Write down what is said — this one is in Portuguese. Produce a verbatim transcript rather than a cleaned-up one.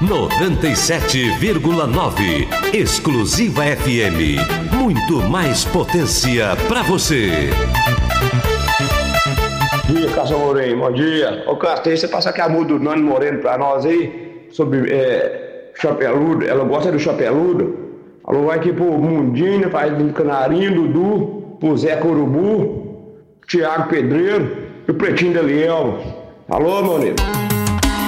noventa e sete vírgula nove. Exclusiva F M. Muito mais potência para você. Bom dia, Cássio Moreno. Bom dia. Ô, Cássio, você passa aqui a música do Nani Moreno pra nós aí, sobre é, Chapeludo. Ela gosta do Chapeludo. Alô, vai aqui pro Mundinho, faz do Canarinho, Dudu, pro Zé Corubu, Tiago Pedreiro e o Pretinho da Leão. Alô, meu amigo.